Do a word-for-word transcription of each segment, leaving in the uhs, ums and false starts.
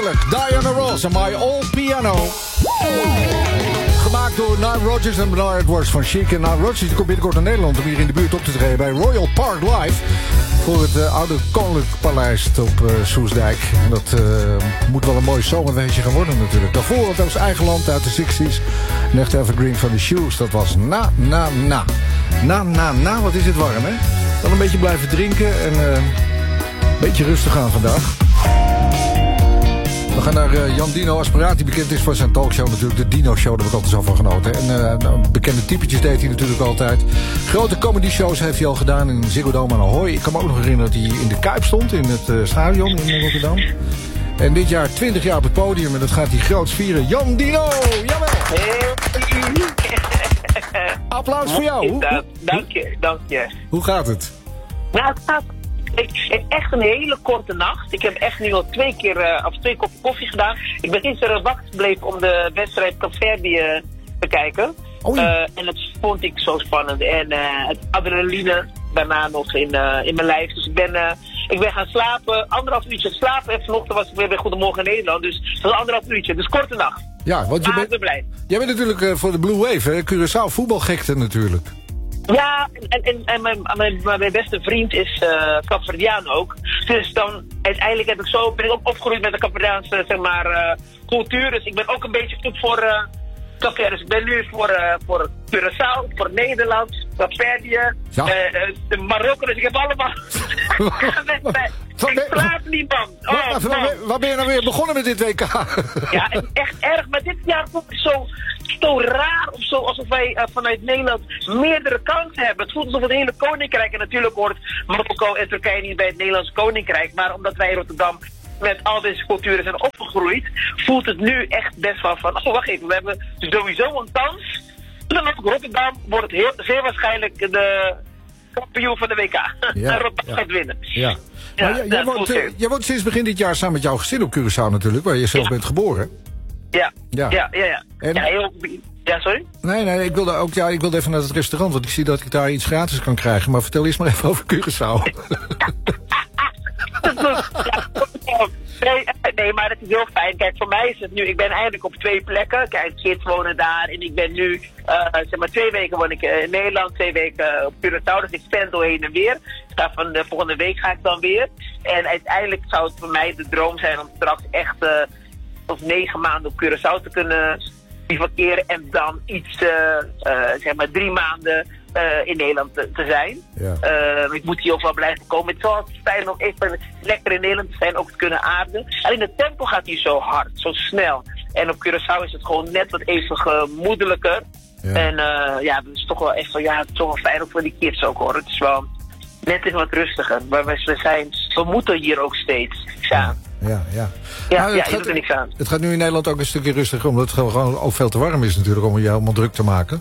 Heerlijk. Diana Ross en My Old Piano. Gemaakt door Nile Rodgers en Bernard Edwards van Chic. En Nile Rodgers die komt binnenkort naar Nederland om hier in de buurt op te treden bij Royal Park Live. Voor het uh, oude Koninklijk Paleis op uh, Soesdijk. En dat uh, moet wel een mooi zomerweetje gaan worden natuurlijk. Daarvoor het was eigen land uit de zestig's. Een echt evergreen van de Shoes. Dat was na, na, na. Na, na, na. Wat is het warm, hè? Dan een beetje blijven drinken en uh, een beetje rustig aan vandaag. We gaan naar uh, Jan Dino Asperati, die bekend is voor zijn talkshow natuurlijk. De Dino Show, daar heb ik altijd zo van genoten. En uh, nou, bekende typetjes deed hij natuurlijk altijd. Grote comedy shows heeft hij al gedaan in Ziggo Dome en Ahoy. Ik kan me ook nog herinneren dat hij in de Kuip stond, in het uh, stadion in Rotterdam. En dit jaar twintig jaar op het podium en dat gaat hij groots vieren. Jan Dino, jawel! Hey. Applaus voor jou. Hoe, hoe, dank je, dank je. Hoe gaat het? Nou, het gaat... Ik heb echt een hele korte nacht. Ik heb echt nu al twee keer, uh, of twee koppen koffie gedaan. Ik ben gisteren wakker gebleven om de wedstrijd Cape Verdi uh, te kijken. Oh, ja. uh, en dat vond ik zo spannend. En uh, het adrenaline daarna nog in, uh, in mijn lijf. Dus ik ben, uh, ik ben gaan slapen, anderhalf uurtje slapen. En vanochtend was ik weer bij Goedemorgen Nederland. Dus het was anderhalf uurtje. Dus korte nacht. Ja, want je maar bent, blij. jij bent natuurlijk uh, voor de Blue Wave, hè? Curaçao voetbalgekte natuurlijk. Ja, en, en, en mijn, mijn, mijn beste vriend is uh, Capeverdiaan ook. Dus dan uiteindelijk heb ik zo, ben ik ook opgegroeid met de Capeverdiaanse zeg maar, uh, cultuur. Dus ik ben ook een beetje goed voor uh, Cape. Dus ik ben nu voor, uh, voor Curaçao, voor Nederland, Cape ja. uh, uh, Marokko. Dus ik heb allemaal... ik slaap niet, man. Oh, wat, man. Waar ben je nou weer begonnen met dit W K? Ja, het is echt erg. Maar dit jaar vond ik zo... zo raar of zo, alsof wij uh, vanuit Nederland meerdere kansen hebben. Het voelt alsof het hele koninkrijk, en natuurlijk hoort Marokko en Turkije niet bij het Nederlandse koninkrijk, maar omdat wij in Rotterdam met al deze culturen zijn opgegroeid, voelt het nu echt best wel van, oh wacht even, we hebben sowieso een kans. Dan ook Rotterdam wordt het heel, zeer waarschijnlijk de kampioen van de W K. Ja, en Rotterdam ja. gaat winnen. Ja. Ja, maar jij, woont, uh, jij woont sinds begin dit jaar samen met jouw gezin op Curaçao natuurlijk, waar je zelf ja. bent geboren. Ja, ja, ja, ja. ja. En... ja, heel... ja sorry? Nee, nee, ik wilde ook, ja, ik wilde even naar het restaurant, want ik zie dat ik daar iets gratis kan krijgen. Maar vertel eens maar even over Curaçao. nee, nee, maar het is heel fijn. Kijk, voor mij is het nu, ik ben eigenlijk op twee plekken. Kijk, kids wonen daar en ik ben nu, uh, zeg maar, twee weken woon ik in Nederland, twee weken op Curaçao. Dus ik pendel heen en weer. Ik ga van de volgende week ga ik dan weer. En uiteindelijk zou het voor mij de droom zijn om straks echt... Uh, of negen maanden op Curaçao te kunnen bivakeren en dan iets, uh, uh, zeg maar drie maanden uh, in Nederland te, te zijn. Ja. Uh, ik moet hier ook wel blijven komen. Het is wel fijn om even lekker in Nederland te zijn, ook te kunnen ademen. Alleen het tempo gaat hier zo hard, zo snel. En op Curaçao is het gewoon net wat even gemoedelijker. Ja. En uh, ja, dat is toch wel echt van, ja, het is toch wel fijn ook voor die kids ook hoor. Het is wel net even wat rustiger. Maar we zijn, we moeten hier ook steeds staan. Ja, ja. Ja, nou, ja het, je gaat, doet er niks aan. Het gaat nu in Nederland ook een stukje rustiger, omdat het gewoon ook veel te warm is natuurlijk om je helemaal druk te maken.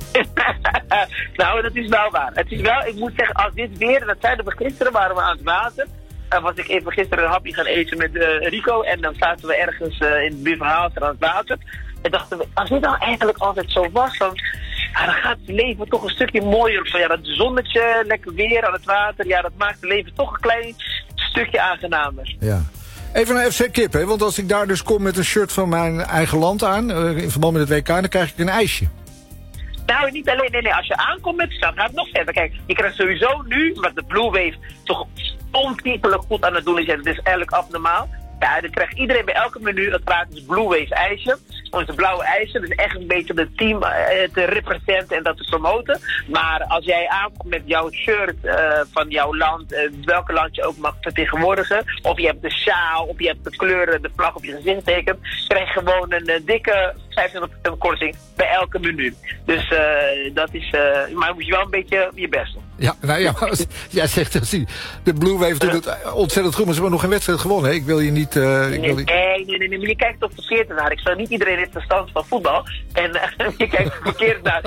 Nou, dat is wel waar. Het is wel, ik moet zeggen, als dit weer, en dat zeiden we gisteren, waren we aan het water. En was ik even gisteren een hapje gaan eten met uh, Rico en dan zaten we ergens uh, in de buurt van Haalster aan het water. En dachten we, als dit nou eigenlijk altijd zo was, dan, ja, dan gaat het leven toch een stukje mooier. Zo, ja, dat zonnetje, lekker weer aan het water, ja, dat maakt het leven toch een klein stukje aangenamer. Ja. Even naar F C Kip, hè? Want als ik daar dus kom met een shirt van mijn eigen land aan, uh, in verband met het W K, dan krijg ik een ijsje. Nou, niet alleen, nee, nee, als je aankomt met stad, gaat het nog verder. Kijk, je krijgt sowieso nu, wat de Blue Wave toch ontiegelijk goed aan het doen is, en het is eigenlijk abnormaal. Ja, dan krijgt iedereen bij elke menu een gratis Blue Wave ijsje. Onze blauwe ijsje, dus echt een beetje het team uh, te representen en dat te promoten. Maar als jij aankomt met jouw shirt uh, van jouw land, uh, welke land je ook mag vertegenwoordigen, of je hebt de sjaal, of je hebt de kleuren, de vlag op je gezicht tekent, krijg je gewoon een uh, dikke vijfentwintig procent korting bij elke menu. Dus uh, dat is, uh, maar moet je wel een beetje je best doen. Ja, nou ja, als, jij zegt dat de Blue Wave doet het ontzettend goed, maar ze hebben nog geen wedstrijd gewonnen. Hè? Ik wil je niet... Uh, ik wil nee, nee, nee, nee, maar je kijkt toch verkeerd naar. Ik zou niet iedereen heeft verstand van voetbal. En uh, je kijkt verkeerd naar.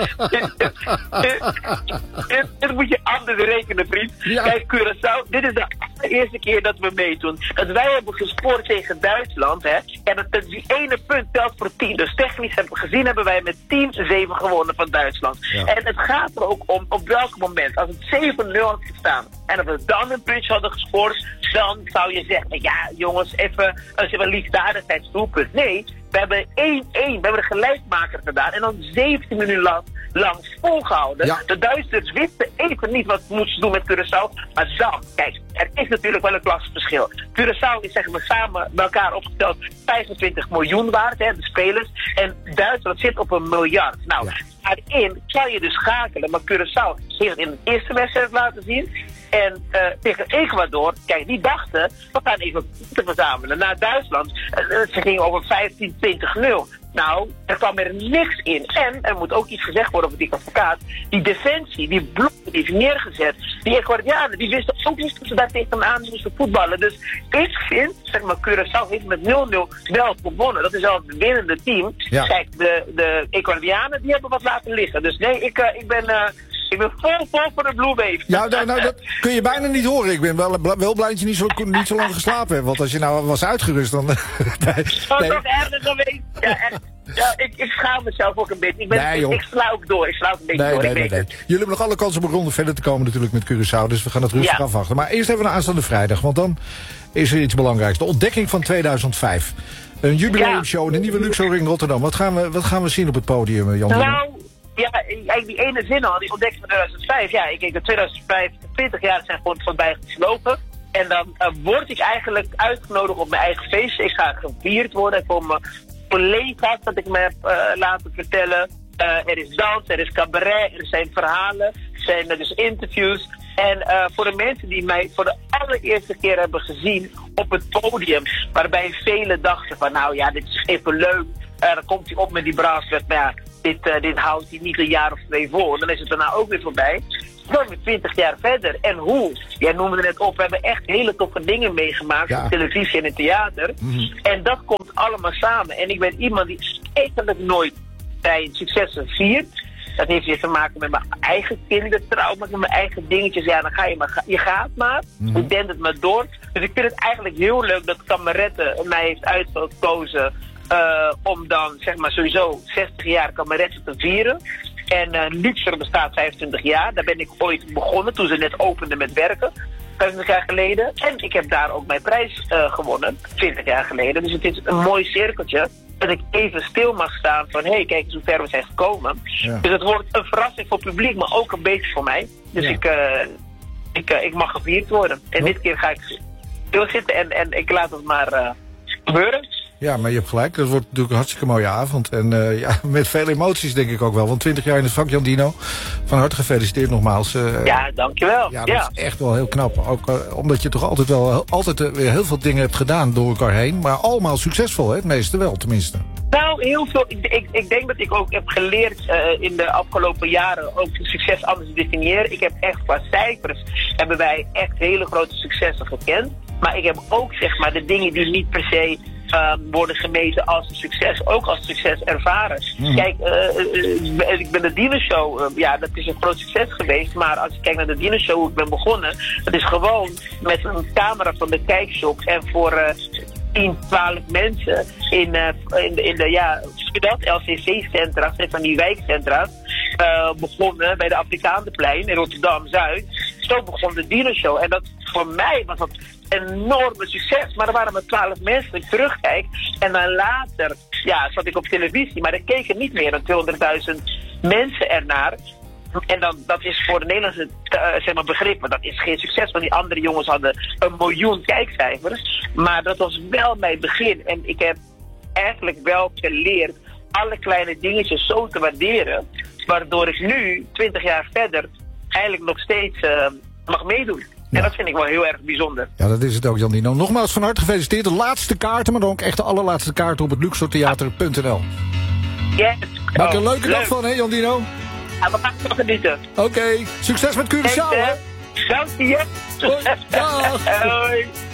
Dit moet je anders rekenen, vriend. Ja. Kijk, Curaçao, dit is de eerste keer dat we meedoen. Dat wij hebben gescoord tegen Duitsland, hè. En dat, dat die ene punt telt voor tien. Dus technisch hebben we gezien, hebben wij met tien zeven gewonnen van Duitsland. Ja. En het gaat er ook om op welk moment. Als het zeven nul had gestaan en dat we dan een puntje hadden gescoord, dan zou je zeggen, ja jongens, even, als je wel liefdadigheidsdoelpunt. Nee, we hebben één één, we hebben de gelijkmaker gedaan en dan zeventien minuten lang, lang volgehouden. Ja. De Duitsers wisten even niet wat ze moesten doen met Curaçao. Maar dan, kijk, er is natuurlijk wel een klassenverschil. Curaçao is zeg maar samen bij elkaar opgeteld vijfentwintig miljoen waard, hè, de spelers. En Duitsland zit op een miljard. Nou, ja. daarin kan je dus schakelen. Maar Curaçao heeft het in de eerste wedstrijd laten zien. En uh, tegen Ecuador, kijk, die dachten, we gaan even punten verzamelen naar Duitsland. Uh, ze gingen over vijftien twintig nul. Nou, er kwam er niks in. En er moet ook iets gezegd worden over die advocaat. Die defensie, die blokken die is neergezet. Die Ecuadorianen, die wisten ook niet dat ze daar tegenaan moesten voetballen. Dus ik vind, zeg maar, Curaçao heeft met nul nul wel gewonnen. Dat is al het winnende team. Ja. Kijk, de, de Ecuadorianen, die hebben wat laten liggen. Dus nee, ik, uh, ik ben... Uh, Ik ben vol, vol voor de Blue Wave. Ja, nou, nou, dat kun je bijna niet horen. Ik ben wel, wel blij dat je niet zo, niet zo lang geslapen hebt. Want als je nou was uitgerust, dan... nee, dat is toch erger geweest. Ja, echt. Ja, ik, ik schaam mezelf ook een beetje. Ik, ben, Nee, ik, joh. ik sla ook door. Ik sla ook een beetje Nee, door. nee, ik nee, weet nee. het. Jullie hebben nog alle kans om een ronde verder te komen natuurlijk met Curaçao. Dus we gaan het rustig Ja. afwachten. Maar eerst even naar aanstaande vrijdag. Want dan is er iets belangrijks. De ontdekking van tweeduizend vijf. Een jubileumshow in de nieuwe Luxor Ring Rotterdam. Wat gaan we, wat gaan we zien op het podium, Jan? Nou, ja, eigenlijk die ene zin al, die ontdekking van tweeduizend vijf. Ja, ik denk dat tweeduizend vijf, twintig jaar zijn gewoon voorbij geslopen. En dan uh, word ik eigenlijk uitgenodigd op mijn eigen feestje. Ik ga gevierd worden. Ik kom mijn collega's dat ik me heb uh, laten vertellen. Uh, er is dans, er is cabaret, er zijn verhalen, er zijn uh, dus interviews. En uh, voor de mensen die mij voor de allereerste keer hebben gezien op het podium, waarbij velen dachten van nou ja, dit is even leuk. Uh, dan komt hij op met die braaswet, maar ja, dit, uh, dit houdt hij niet een jaar of twee vol. Dan is het daarna ook weer voorbij. Dan weer twintig jaar verder. En hoe? Jij noemde het net op, we hebben echt hele toffe dingen meegemaakt Ja. op televisie en in theater. Mm-hmm. En dat komt allemaal samen. En ik ben iemand die eigenlijk nooit bij successen viert. Dat heeft weer te maken met mijn eigen kindertrauma, met mijn eigen dingetjes. Ja, dan ga je maar, je gaat maar. Mhm. Je denkt het maar door. Dus ik vind het eigenlijk heel leuk dat Kameretten mij heeft uitgekozen uh, om dan, zeg maar, sowieso zestig jaar Kameretten te vieren. En uh, Luxor bestaat vijfentwintig jaar. Daar ben ik ooit begonnen toen ze net openden met werken. vijfentwintig jaar geleden. En ik heb daar ook mijn prijs uh, gewonnen, twintig jaar geleden. Dus het is een mooi cirkeltje. Dat ik even stil mag staan van, hé, hey, kijk eens hoe ver we zijn gekomen. Ja. Dus het wordt een verrassing voor het publiek, maar ook een beetje voor mij. Dus Ja. ik, uh, ik, uh, ik mag gevierd worden. En Wat? dit keer ga ik stilzitten en, en ik laat het maar uh, gebeuren. Ja, maar je hebt gelijk. Dat wordt natuurlijk een hartstikke mooie avond. En uh, ja, met veel emoties denk ik ook wel. Want twintig jaar in het vak, Jan Dino. Van harte gefeliciteerd nogmaals. Uh, Ja, dankjewel. Ja, dat Ja. is echt wel heel knap. Ook uh, omdat je toch altijd wel altijd uh, weer heel veel dingen hebt gedaan door elkaar heen. Maar allemaal succesvol, hè? Het meeste wel, tenminste. Nou, heel veel. Ik, ik, ik denk dat ik ook heb geleerd uh, in de afgelopen jaren ook succes anders te definiëren. Ik heb echt qua cijfers hebben wij echt hele grote successen gekend. Maar ik heb ook, zeg maar, de dingen die niet per se uh, worden gemeten als een succes, ook als succes ervaren. Mm. Kijk, uh, uh, ik ben de Dino-show, uh, ja, dat is een groot succes geweest. Maar als je kijkt naar de Dino-show, hoe ik ben begonnen, dat is gewoon met een camera van de kijkshop en voor Uh, tien, twaalf mensen in, uh, in, de, in de, ja, dat L C C-centra, van die wijkcentra, uh, begonnen bij de Afrikaanderplein in Rotterdam-Zuid. Zo begon de Dino-show. En dat voor mij was dat een enorme succes. Maar er waren maar twaalf mensen. Ik terugkijk. En dan later, ja, zat ik op televisie. Maar er keken niet meer dan tweehonderdduizend mensen ernaar. En dan, dat is voor de Nederlandse uh, zeg maar begrip, maar dat is geen succes. Want die andere jongens hadden een miljoen kijkcijfers. Maar dat was wel mijn begin. En ik heb eigenlijk wel geleerd alle kleine dingetjes zo te waarderen. Waardoor ik nu, twintig jaar verder, eigenlijk nog steeds uh, mag meedoen. En Ja. dat vind ik wel heel erg bijzonder. Ja, dat is het ook, Jan Dino. Nogmaals van harte gefeliciteerd. De laatste kaarten, maar dan ook echt de allerlaatste kaarten op het luxortheater punt n l. Yes. Maak er een Oh, leuke leuk. dag van, hè, Jan Dino? Ja, we gaan nog genieten. Oké, succes met Curaçao, hè? Dank je. Hoi. Dag. Hoi.